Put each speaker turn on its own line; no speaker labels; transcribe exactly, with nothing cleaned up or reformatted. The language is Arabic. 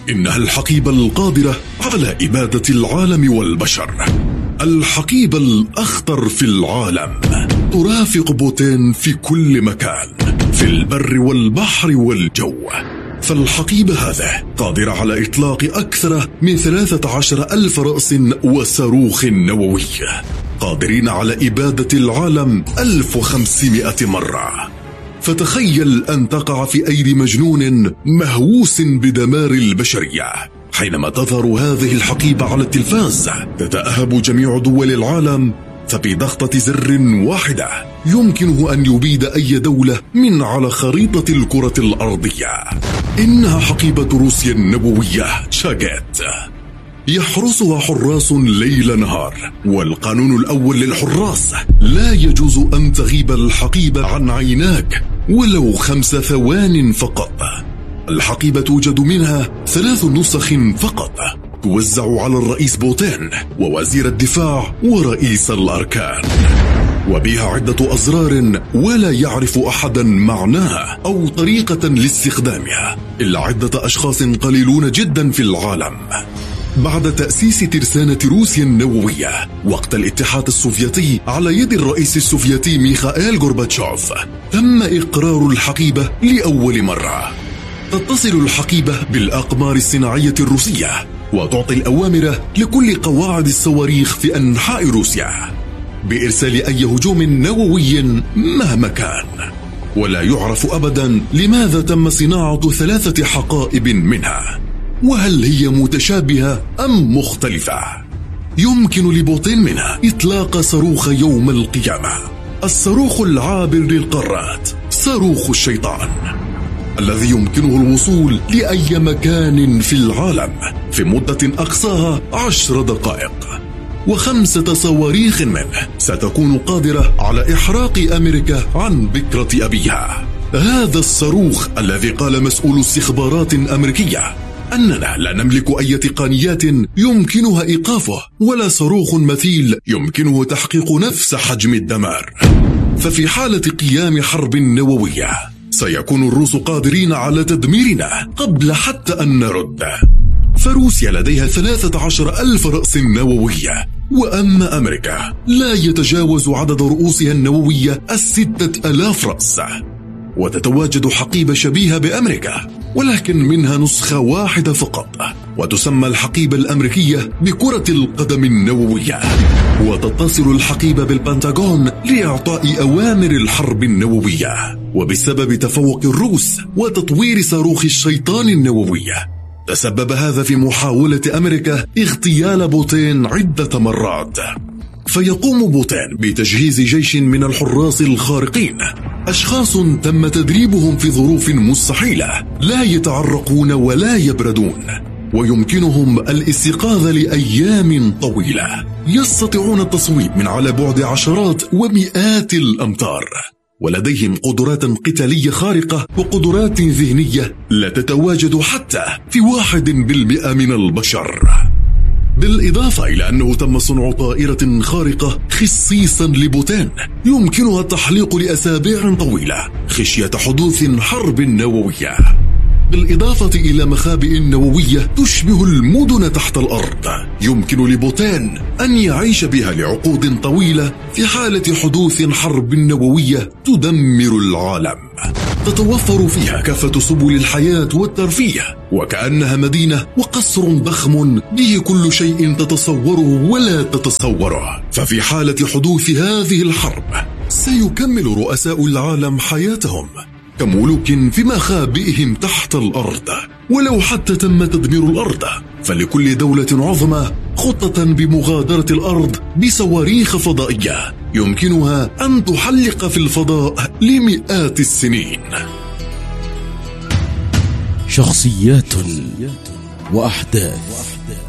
إنها الحقيبة القادرة على إبادة العالم والبشر، الحقيبة الأخطر في العالم، ترافق بوتين في كل مكان، في البر والبحر والجو. فالحقيبة هذه قادرة على إطلاق أكثر من ثلاثة عشر ألف رأس وصاروخ نووي، قادرين على إبادة العالم ألف وخمسمائة مرة. فتخيل أن تقع في أيدي مجنون مهووس بدمار البشرية. حينما تظهر هذه الحقيبة على التلفاز تتأهب جميع دول العالم، فبضغطة زر واحدة يمكنه أن يبيد أي دولة من على خريطة الكرة الأرضية. إنها حقيبة روسيا النووية شاجات، يحرسها حراس ليل نهار، والقانون الأول للحراس: لا يجوز أن تغيب الحقيبة عن عيناك ولو خمس ثوان فقط. الحقيبة توجد منها ثلاث نسخ فقط، توزع على الرئيس بوتين ووزير الدفاع ورئيس الأركان، وبها عدة أزرار ولا يعرف أحدا معناها أو طريقة لاستخدامها إلا عدة أشخاص قليلون جدا في العالم. بعد تأسيس ترسانة روسيا النووية وقت الاتحاد السوفيتي على يد الرئيس السوفيتي ميخائيل غورباتشوف، تم إقرار الحقيبة لأول مرة. تتصل الحقيبة بالأقمار الصناعية الروسية وتعطي الأوامر لكل قواعد الصواريخ في أنحاء روسيا بإرسال أي هجوم نووي مهما كان. ولا يعرف أبدا لماذا تم صناعة ثلاثة حقائب منها، وهل هي متشابهة أم مختلفة. يمكن لبوتين منها إطلاق صاروخ يوم القيامة، الصاروخ العابر للقارات، صاروخ الشيطان، الذي يمكنه الوصول لأي مكان في العالم في مدة أقصاها عشر دقائق. وخمسة صواريخ منه ستكون قادرة على إحراق أمريكا عن بكرة أبيها. هذا الصاروخ الذي قال مسؤول استخبارات أمريكية أننا لا نملك أي تقنيات يمكنها إيقافه، ولا صاروخ مثيل يمكنه تحقيق نفس حجم الدمار. ففي حالة قيام حرب نووية سيكون الروس قادرين على تدميرنا قبل حتى أن نرد. فروسيا لديها ثلاثة عشر ألف رأس نووية، وأما أمريكا لا يتجاوز عدد رؤوسها النووية الستة ألاف رأس. وتتواجد حقيبة شبيهة بأمريكا ولكن منها نسخة واحدة فقط، وتسمى الحقيبة الأمريكية بكرة القدم النووية. وتتصل الحقيبة بالبنتاغون لإعطاء أوامر الحرب النووية. وبسبب تفوق الروس وتطوير صاروخ الشيطان النووية تسبب هذا في محاولة أمريكا اغتيال بوتين عدة مرات. فيقوم بوتين بتجهيز جيش من الحراس الخارقين، أشخاص تم تدريبهم في ظروف مستحيلة، لا يتعرقون ولا يبردون، ويمكنهم الاستيقاظ لأيام طويلة، يستطيعون التصويب من على بعد عشرات ومئات الأمتار، ولديهم قدرات قتالية خارقة وقدرات ذهنية لا تتواجد حتى في واحد بالمئة من البشر. بالإضافة إلى أنه تم صنع طائرة خارقة خصيصا لبوتين يمكنها التحليق لأسابيع طويلة خشية حدوث حرب نووية، بالإضافة إلى مخابئ نووية تشبه المدن تحت الأرض يمكن لبوتين أن يعيش بها لعقود طويلة في حالة حدوث حرب نووية تدمر العالم. تتوفر فيها كافة سبل الحياة والترفيه، وكأنها مدينة وقصر ضخم به كل شيء تتصوره ولا تتصوره. ففي حالة حدوث هذه الحرب سيكمل رؤساء العالم حياتهم كملوك في مخابئهم تحت الأرض. ولو حتى تم تدمير الأرض فلكل دولة عظمى خطة بمغادرة الأرض بصواريخ فضائية يمكنها أن تحلق في الفضاء لمئات السنين.
شخصيات وأحداث